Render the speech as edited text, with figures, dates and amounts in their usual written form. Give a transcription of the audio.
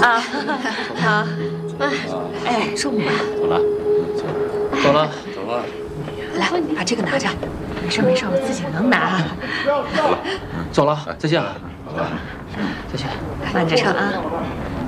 啊，好，哎，中午吧。 走了，走了， 走了。 来，把这个拿着，没事没事，我自己能拿。 走了，再见。 好了， 再见。 慢着车啊。